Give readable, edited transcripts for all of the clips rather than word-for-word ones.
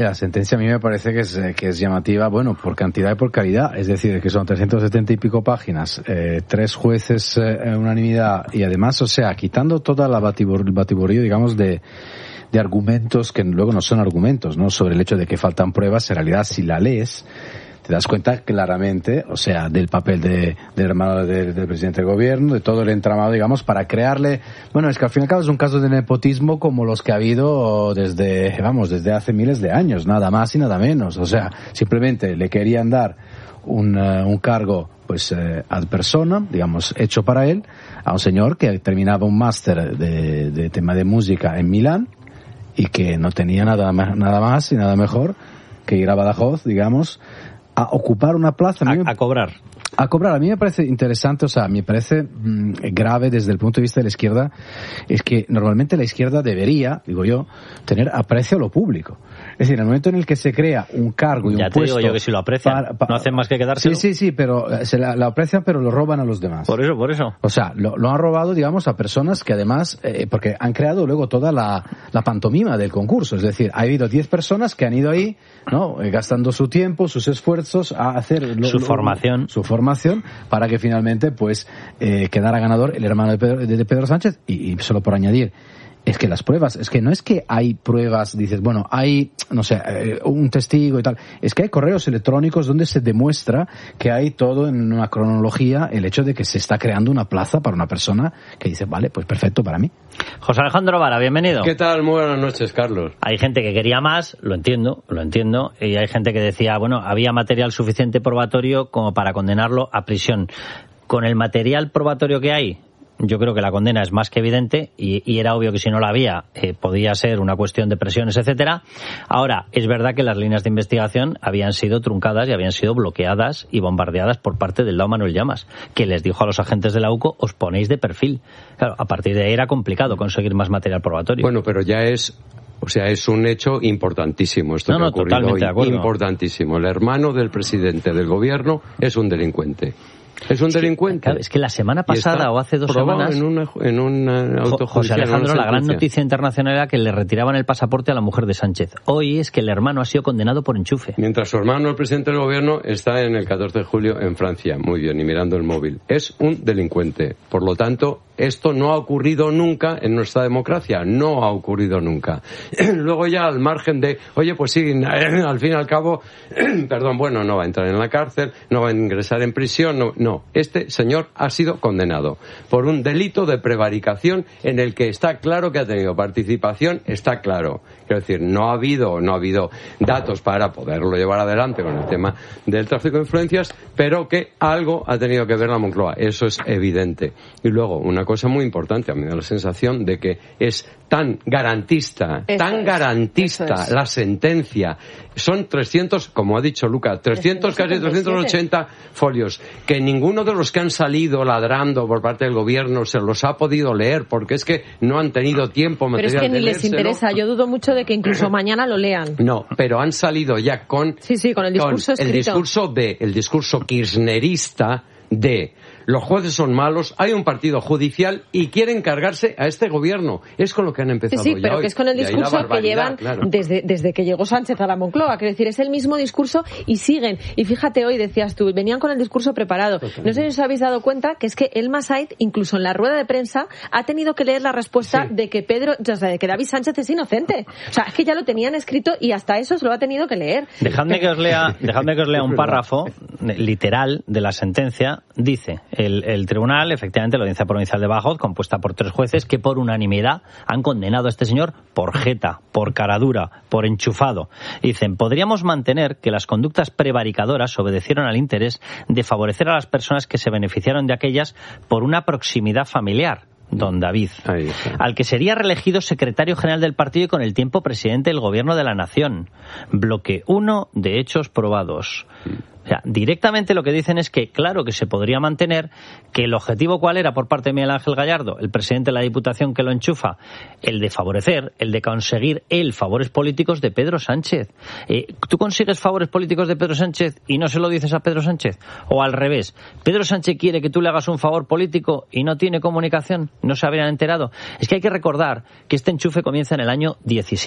La sentencia a mí me parece que es llamativa, bueno, por cantidad y por calidad. Es decir, que son 370 y pico páginas, 3 jueces en unanimidad y además, o sea, quitando toda la batiburrillo, digamos, de argumentos que luego no son argumentos, ¿no? Sobre el hecho de que faltan pruebas, en realidad si la lees te das cuenta claramente, o sea, del papel del hermano del presidente del gobierno, de todo el entramado, digamos, para crearle... Bueno, es que al fin y al cabo es un caso de nepotismo como los que ha habido desde hace miles de años, nada más y nada menos. O sea, simplemente le querían dar un cargo, pues, ad persona, digamos, hecho para él, a un señor que terminaba un máster de tema de música en Milán y que no tenía nada más y nada mejor que ir a Badajoz, digamos, a ocupar una plaza. A cobrar. A cobrar. A mí me parece interesante, o sea, me parece grave desde el punto de vista de la izquierda, es que normalmente la izquierda debería, digo yo, tener aprecio a lo público. Es decir, en el momento en el que se crea un cargo y ya un puesto... Ya te digo yo que si lo aprecian, no hacen más que quedárselo. Sí, pero se la aprecian, pero lo roban a los demás. Por eso. O sea, lo han robado, digamos, a personas que además, porque han creado luego toda la pantomima del concurso. Es decir, ha habido 10 personas que han ido ahí, ¿no? Gastando su tiempo, sus esfuerzos a hacer... Su formación para que finalmente, pues, quedara ganador el hermano de Pedro Sánchez. Y solo por añadir, es que las pruebas, es que no es que hay pruebas, dices, bueno, hay, no sé, un testigo y tal, es que hay correos electrónicos donde se demuestra que hay todo en una cronología, el hecho de que se está creando una plaza para una persona que dice, vale, pues perfecto para mí. José Alejandro Vara, bienvenido. ¿Qué tal? Muy buenas noches, Carlos. Hay gente que quería más, lo entiendo, y hay gente que decía, bueno, había material suficiente probatorio como para condenarlo a prisión. Con el material probatorio que hay, yo creo que la condena es más que evidente y era obvio que si no la había podía ser una cuestión de presiones, etcétera. Ahora, es verdad que las líneas de investigación habían sido truncadas y habían sido bloqueadas y bombardeadas por parte del Dao Manuel Llamas, que les dijo a los agentes de la UCO, os ponéis de perfil. Claro, a partir de ahí era complicado conseguir más material probatorio. Bueno, pero ya es un hecho importantísimo esto que ha ocurrido hoy. Importantísimo. El hermano del presidente del gobierno es un delincuente. Es un delincuente. Claro, es que la semana pasada o hace 2 semanas en una auto José Alejandro, la gran noticia internacional era que le retiraban el pasaporte a la mujer de Sánchez. Hoy es que el hermano ha sido condenado por enchufe. Mientras su hermano, el presidente del gobierno, está en el 14 de julio en Francia. Muy bien, y mirando el móvil. Es un delincuente. Por lo tanto, esto no ha ocurrido nunca en nuestra democracia. No ha ocurrido nunca. Luego ya al margen de, oye, pues sí, al fin y al cabo, perdón, bueno, no va a entrar en la cárcel, no va a ingresar en prisión, no. Este señor ha sido condenado por un delito de prevaricación en el que está claro que ha tenido participación, está claro. Quiero decir, no ha habido datos para poderlo llevar adelante con el tema del tráfico de influencias, pero que algo ha tenido que ver la Moncloa. Eso es evidente. Y luego, una cosa muy importante, a mí me da la sensación de que es tan garantista la sentencia. Son 300, como ha dicho Luca, 300, casi 380 folios, que ninguno de los que han salido ladrando por parte del gobierno se los ha podido leer, porque es que no han tenido tiempo material. Pero es que ni les interesa, yo dudo mucho de que incluso mañana lo lean. No, pero han salido ya con el discurso escrito. El discurso kirchnerista de los jueces son malos, hay un partido judicial y quieren cargarse a este gobierno. Es con lo que han empezado ya pero hoy. Que es con el discurso que llevan desde que llegó Sánchez a la Moncloa. Quiero decir, es el mismo discurso y siguen. Y fíjate, hoy decías tú, venían con el discurso preparado. Totalmente. No sé si os habéis dado cuenta que es que Elma Said, incluso en la rueda de prensa, ha tenido que leer la respuesta de que de que David Sánchez es inocente. O sea, es que ya lo tenían escrito y hasta eso se lo ha tenido que leer. Dejadme que os lea un párrafo literal de la sentencia. Dice, el tribunal, efectivamente, la Audiencia Provincial de Badajoz, compuesta por 3 jueces que por unanimidad han condenado a este señor por jeta, por caradura, por enchufado. Dicen, podríamos mantener que las conductas prevaricadoras obedecieron al interés de favorecer a las personas que se beneficiaron de aquellas por una proximidad familiar. Don David, al que sería reelegido secretario general del partido y con el tiempo presidente del gobierno de la nación. Bloque 1 de hechos probados. O sea, directamente lo que dicen es que, claro, que se podría mantener, que el objetivo ¿cuál era por parte de Miguel Ángel Gallardo, el presidente de la Diputación que lo enchufa? El de favorecer, el de conseguir favores políticos de Pedro Sánchez. ¿Tú consigues favores políticos de Pedro Sánchez y no se lo dices a Pedro Sánchez? O al revés, Pedro Sánchez quiere que tú le hagas un favor político y no tiene comunicación, no se habrían enterado. Es que hay que recordar que este enchufe comienza en el año 17.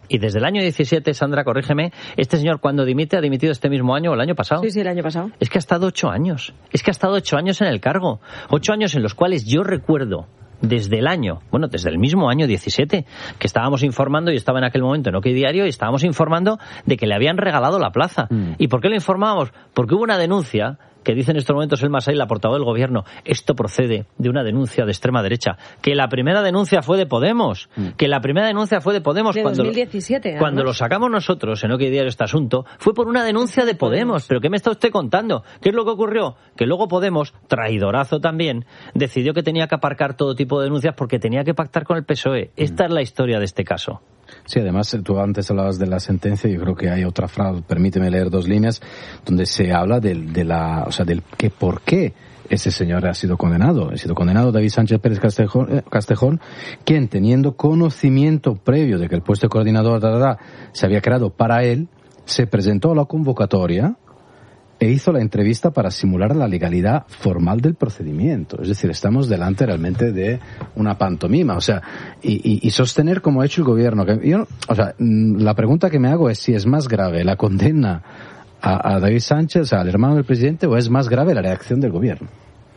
Y desde el año 17, Sandra, corrígeme, este señor cuando dimite, ha dimitido este mismo año o el año pasado. Sí, el año pasado. Es que ha estado 8 años. Es que ha estado 8 años en el cargo. 8 años en los cuales yo recuerdo, desde el mismo año 17, que estábamos informando, y estaba en aquel momento en OK Diario, y estábamos informando de que le habían regalado la plaza. ¿Y por qué lo informábamos? Porque hubo una denuncia que dice en estos momentos Elma Said, la portavoz del gobierno, esto procede de una denuncia de extrema derecha, que la primera denuncia fue de Podemos, de cuando 2017, cuando lo sacamos nosotros en OK Diario este asunto, fue por una denuncia de Podemos. ¿Pero qué me está usted contando? ¿Qué es lo que ocurrió? Que luego Podemos, traidorazo también, decidió que tenía que aparcar todo tipo de denuncias porque tenía que pactar con el PSOE. Esta es la historia de este caso. Sí, además, tú antes hablabas de la sentencia, yo creo que hay otra frase, permíteme leer 2 líneas, donde se habla del que por qué ese señor ha sido condenado. Ha sido condenado David Sánchez Pérez Castejón, quien, teniendo conocimiento previo de que el puesto de coordinador se había creado para él, se presentó a la convocatoria e hizo la entrevista para simular la legalidad formal del procedimiento. Es decir, estamos delante realmente de una pantomima. O sea, y sostener como ha hecho el gobierno. La pregunta que me hago es si es más grave la condena a David Sánchez, o sea, al hermano del presidente, o es más grave la reacción del gobierno.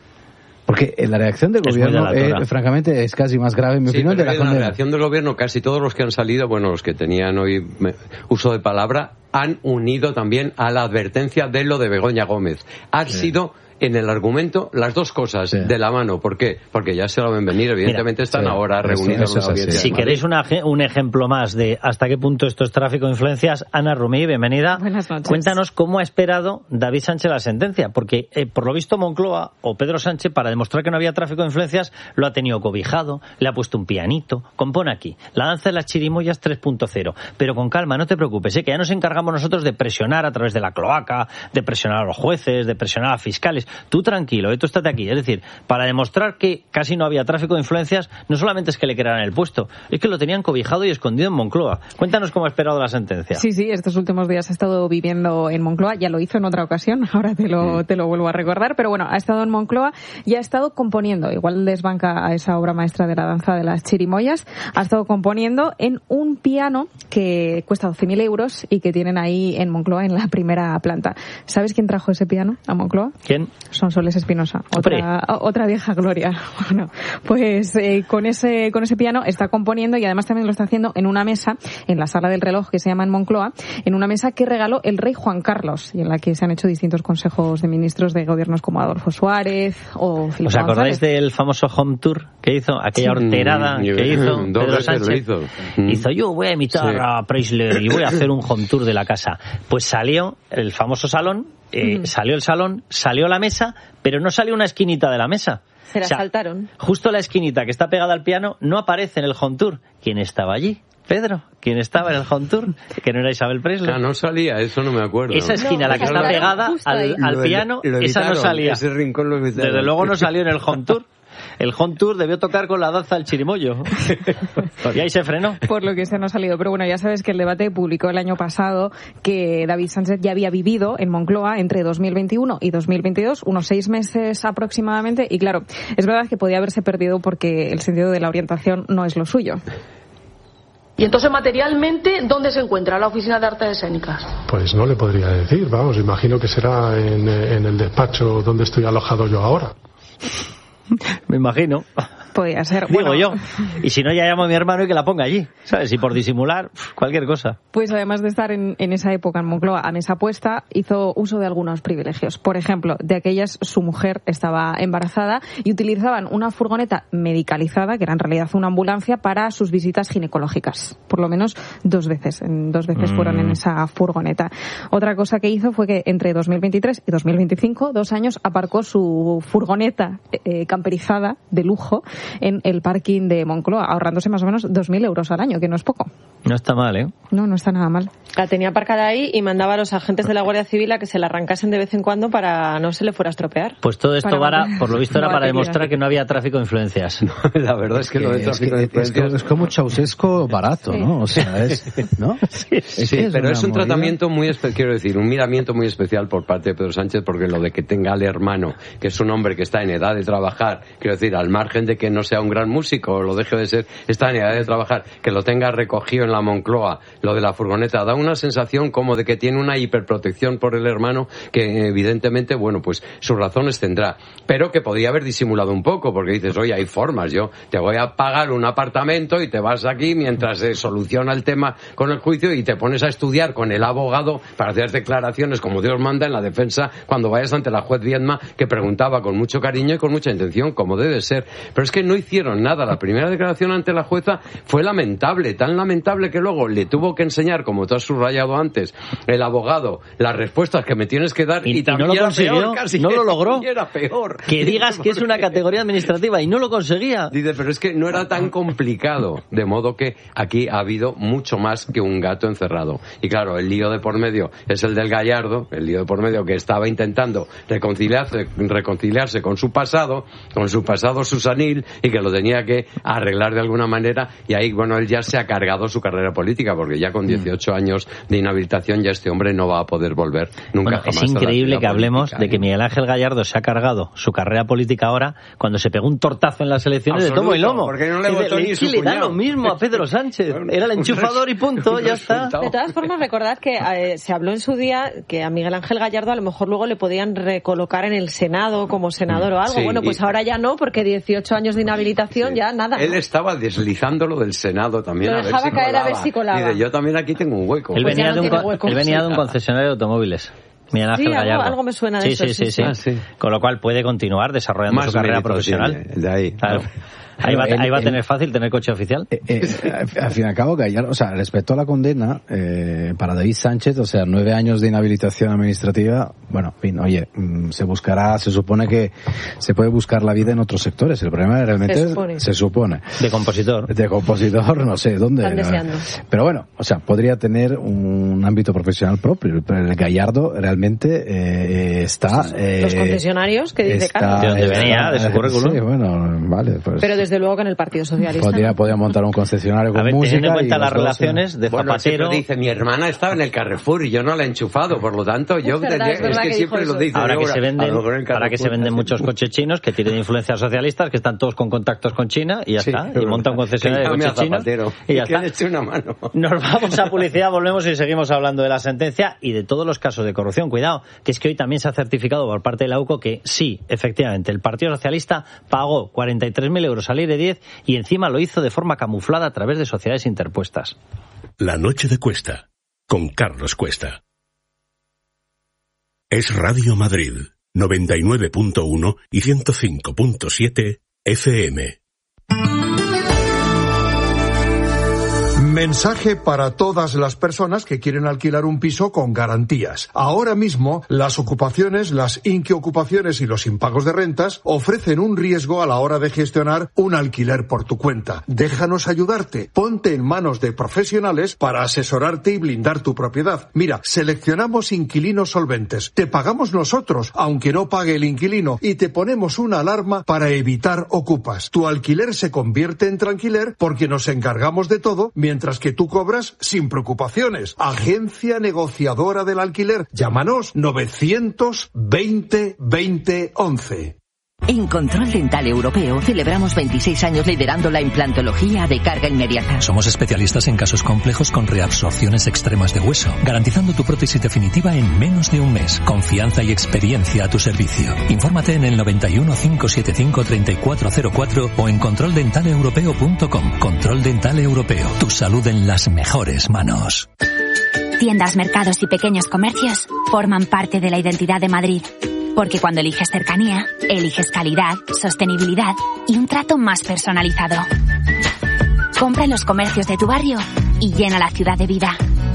Porque la reacción del gobierno, francamente, es casi más grave, en mi opinión, de la condena. La reacción del gobierno, casi todos los que han salido, los que tenían hoy uso de palabra, han unido también a la advertencia de lo de Begoña Gómez. Han sido en el argumento las dos cosas de la mano. ¿Por qué? Porque ya se lo ven venir. Evidentemente están ahora reunidos en la audiencia. Si queréis un ejemplo más de hasta qué punto esto es tráfico de influencias, Ana Rumí, bienvenida. Buenas noches. Cuéntanos cómo ha esperado David Sánchez la sentencia, porque por lo visto Moncloa o Pedro Sánchez, para demostrar que no había tráfico de influencias, lo ha tenido cobijado, le ha puesto un pianito, compone aquí, la danza de las chirimoyas 3.0, pero con calma, no te preocupes, que ya nos encargamos nosotros de presionar a través de la cloaca, de presionar a los jueces, de presionar a fiscales. Tú tranquilo, tú estate aquí. Es decir, para demostrar que casi no había tráfico de influencias, no solamente es que le crearan el puesto, es que lo tenían cobijado y escondido en Moncloa. Cuéntanos cómo ha esperado la sentencia. Sí, estos últimos días ha estado viviendo en Moncloa, ya lo hizo en otra ocasión, ahora te lo vuelvo a recordar, pero bueno, ha estado en Moncloa y ha estado componiendo, igual desbanca a esa obra maestra de la danza de las chirimoyas, ha estado componiendo en un piano que cuesta 12.000 euros y que tienen ahí en Moncloa en la primera planta. ¿Sabes quién trajo ese piano a Moncloa? ¿Quién? Sonsoles Espinosa, otra vieja gloria. Bueno, pues con ese piano está componiendo y además también lo está haciendo en una mesa, en la Sala del Reloj que se llama en Moncloa, en una mesa que regaló el rey Juan Carlos y en la que se han hecho distintos consejos de ministros de gobiernos como Adolfo Suárez o Felipe ¿Os acordáis González? Del famoso home tour que hizo? Aquella horterada que hizo Pedro Sánchez. Hizo, yo voy a imitar a Preisler y voy a hacer un home tour de la casa. Pues salió el famoso salón, salió el salón, salió la mesa, pero no salió una esquinita de la mesa. Se la saltaron. Justo la esquinita que está pegada al piano no aparece en el home tour. ¿Quién estaba allí? Pedro, ¿quién estaba en el home tour? Que no era Isabel Presley. No salía, eso no me acuerdo. Esa esquina, la que está pegada al piano, esa no salía. Ese rincón lo evitaron. Desde luego no salió en el home tour. El home tour debió tocar con la danza del chirimoyo. Y ahí se frenó. Por lo que se no ha salido. Pero bueno, ya sabes que el debate publicó el año pasado que David Sánchez ya había vivido en Moncloa entre 2021 y 2022, unos 6 meses aproximadamente. Y claro, es verdad que podía haberse perdido porque el sentido de la orientación no es lo suyo. Y entonces, materialmente, ¿dónde se encuentra la Oficina de Artes Escénicas? Pues no le podría decir, imagino que será en el despacho donde estoy alojado yo ahora. Me imagino. Podría ser. Digo yo. Y si no, ya llamo a mi hermano y que la ponga allí. ¿Sabes? Y por disimular, cualquier cosa. Pues además de estar en esa época en Moncloa a mesa puesta, hizo uso de algunos privilegios. Por ejemplo, de aquellas su mujer estaba embarazada y utilizaban una furgoneta medicalizada, que era en realidad una ambulancia, para sus visitas ginecológicas. Por lo menos 2 veces. 2 veces fueron en esa furgoneta. Otra cosa que hizo fue que entre 2023 y 2025, 2 años, aparcó su furgoneta camperizada de lujo en el parking de Moncloa, ahorrándose más o menos 2.000 euros al año, que no es poco. No está mal, ¿eh? No está nada mal. La tenía aparcada ahí y mandaba a los agentes de la Guardia Civil a que se la arrancasen de vez en cuando para no se le fuera a estropear. Pues todo esto, por lo visto, era para demostrar que no había tráfico de influencias. No, la verdad es que lo de tráfico de influencias es como Ceausescu barato, ¿no? O sea, ¿no? Sí, pero es un tratamiento muy especial, quiero decir, un miramiento muy especial por parte de Pedro Sánchez, porque lo de que tenga al hermano, que es un hombre que está en edad de trabajar, quiero decir, al margen de que que no sea un gran músico o lo deje de ser esta manera de trabajar, que lo tenga recogido en la Moncloa, lo de la furgoneta, da una sensación como de que tiene una hiperprotección por el hermano que evidentemente, bueno, pues sus razones tendrá, pero que podría haber disimulado un poco, porque dices, oye, hay formas, yo te voy a pagar un apartamento y te vas aquí mientras se soluciona el tema con el juicio y te pones a estudiar con el abogado para hacer declaraciones como Dios manda en la defensa cuando vayas ante la juez Viedma, que preguntaba con mucho cariño y con mucha intención, como debe ser. Pero es que no hicieron nada. La primera declaración ante la jueza fue lamentable, tan lamentable que luego le tuvo que enseñar, como tú has subrayado antes, el abogado, las respuestas que me tienes que dar y también no lo consiguió, peor, casi no lo logró. Era peor. Que digas que es una categoría administrativa y no lo conseguía. Dice, pero es que no era tan complicado, de modo que aquí ha habido mucho más que un gato encerrado. Y claro, el lío de por medio es el del Gallardo, el lío de por medio que estaba intentando reconciliarse con su pasado susanil, y que lo tenía que arreglar de alguna manera, y ahí, bueno, él ya se ha cargado su carrera política, porque ya con 18 años de inhabilitación ya este hombre no va a poder volver nunca jamás. Es increíble que hablemos de que Miguel Ángel Gallardo se ha cargado su carrera política ahora, cuando se pegó un tortazo en las elecciones de tomo y lomo. Porque no le votó ni su le da lo mismo a Pedro Sánchez. Era el enchufador y punto, ya está. De todas formas, recordad que se habló en su día que a Miguel Ángel Gallardo a lo mejor luego le podían recolocar en el Senado como senador o algo. Sí, bueno, pues ahora ya no, porque 18 años de inhabilitación, ya nada. Él estaba deslizándolo del Senado también. Lo dejaba caer a ver si colaba. Dice, yo también aquí tengo un hueco. Él venía de un concesionario de automóviles. Miguel Ángel Gallardo. Algo me suena de eso. Sí. Con lo cual puede continuar desarrollando su carrera profesional. De ahí. Claro. Ahí va a tener fácil tener coche oficial. Al fin y al cabo, Gallardo, o sea, respecto a la condena, para David Sánchez, o sea, 9 años de inhabilitación administrativa, bueno, en fin, oye, se supone que se puede buscar la vida en otros sectores. El problema realmente se supone. De compositor, no sé dónde. Están deseando. Pero bueno, o sea, podría tener un ámbito profesional propio, pero el Gallardo realmente está... Los concesionarios, que dice Carlos. ¿De dónde venía? ¿De su currículum? Sí, bueno, vale, pues... Pero desde luego que en el Partido Socialista podría montar un concesionario con música. Teniendo en cuenta las relaciones de Zapatero. Bueno, dice, mi hermana estaba en el Carrefour y yo no la he enchufado, por lo tanto yo es que siempre lo dice. Ahora que se venden muchos coches chinos que tienen influencias socialistas, que están todos con contactos con China y ya está, y monta un concesionario de coches chinos y ya está. Le eche una mano. Nos vamos a publicidad, volvemos y seguimos hablando de la sentencia y de todos los casos de corrupción. Cuidado, que es que hoy también se ha certificado por parte de la UCO que sí, efectivamente, el Partido Socialista pagó 43.000 euros al IRE 10 y encima lo hizo de forma camuflada a través de sociedades interpuestas. La noche de Cuesta, con Carlos Cuesta. Es Radio Madrid, 99.1 y 105.7 FM. Mensaje para todas las personas que quieren alquilar un piso con garantías. Ahora mismo, las ocupaciones, las inquiocupaciones y los impagos de rentas ofrecen un riesgo a la hora de gestionar un alquiler por tu cuenta. Déjanos ayudarte. Ponte en manos de profesionales para asesorarte y blindar tu propiedad. Mira, seleccionamos inquilinos solventes. Te pagamos nosotros, aunque no pague el inquilino, y te ponemos una alarma para evitar ocupas. Tu alquiler se convierte en tranquiler porque nos encargamos de todo, mientras que tú cobras sin preocupaciones. Agencia negociadora del alquiler. Llámanos 920 20 11. En Control Dental Europeo celebramos 26 años liderando la implantología de carga inmediata. Somos especialistas en casos complejos con reabsorciones extremas de hueso, garantizando tu prótesis definitiva en menos de un mes. Confianza y experiencia a tu servicio. Infórmate en el 91 575 3404 o en controldentaleuropeo.com. Control Dental Europeo. Tu salud en las mejores manos. Tiendas, mercados y pequeños comercios forman parte de la identidad de Madrid. Porque cuando eliges cercanía, eliges calidad, sostenibilidad y un trato más personalizado. Compra en los comercios de tu barrio y llena la ciudad de vida.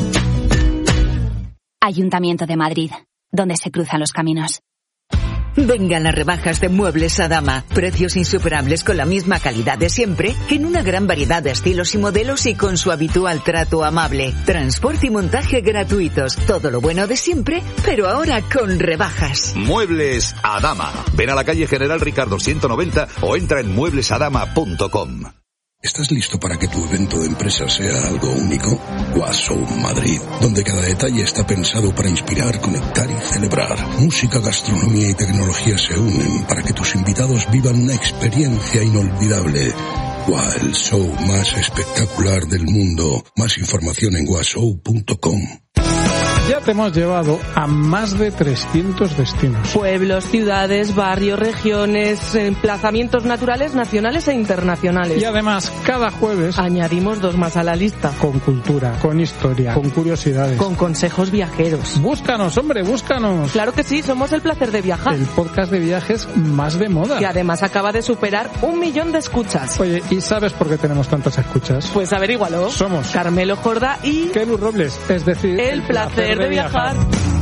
Ayuntamiento de Madrid, donde se cruzan los caminos. Vengan las rebajas de Muebles Adama. Precios insuperables con la misma calidad de siempre, en una gran variedad de estilos y modelos y con su habitual trato amable. Transporte y montaje gratuitos. Todo lo bueno de siempre, pero ahora con rebajas. Muebles Adama. Ven a la calle General Ricardo 190 o entra en mueblesadama.com. ¿Estás listo para que tu evento de empresa sea algo único? Washow Madrid, donde cada detalle está pensado para inspirar, conectar y celebrar. Música, gastronomía y tecnología se unen para que tus invitados vivan una experiencia inolvidable. El show más espectacular del mundo. Más información en washow.com. Ya te hemos llevado a más de 300 destinos. Pueblos, ciudades, barrios, regiones, emplazamientos naturales, nacionales e internacionales. Y además, cada jueves añadimos 2 más a la lista. Con cultura, con historia, con curiosidades, con consejos viajeros. Búscanos, hombre, búscanos. Claro que sí, somos El Placer de Viajar. El podcast de viajes más de moda. Que además acaba de superar 1 millón de escuchas. Oye, ¿y sabes por qué tenemos tantas escuchas? Pues averígualo. Somos Carmelo Jordá y Kelu Robles, es decir, El Placer de Viajar.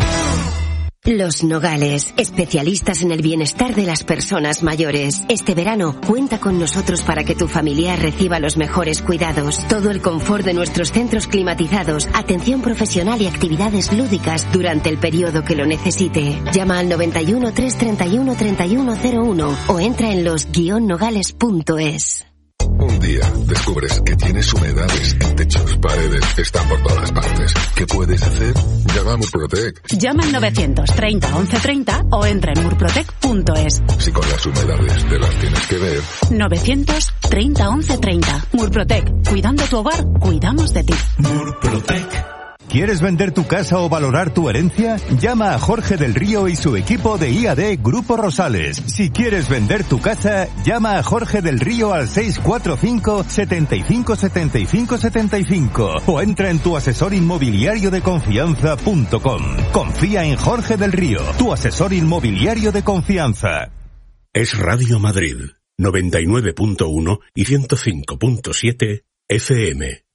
Los Nogales, especialistas en el bienestar de las personas mayores. Este verano, cuenta con nosotros para que tu familiar reciba los mejores cuidados. Todo el confort de nuestros centros climatizados, atención profesional y actividades lúdicas durante el periodo que lo necesite. Llama al 91 331 3101 o entra en los-nogales.es. Un día descubres que tienes humedades en techos, paredes, están por todas partes. ¿Qué puedes hacer? Llama a Murprotec. Llama al 930 1130 o entra en murprotec.es. Si con las humedades te las tienes que ver. 930 1130. Murprotec. Cuidando tu hogar, cuidamos de ti. Murprotec. ¿Quieres vender tu casa o valorar tu herencia? Llama a Jorge del Río y su equipo de IAD Grupo Rosales. Si quieres vender tu casa, llama a Jorge del Río al 645 75 75 75 o entra en tuasesorinmobiliariodeconfianza.com. Confía en Jorge del Río, tu asesor inmobiliario de confianza. Es Radio Madrid, 99.1 y 105.7 FM.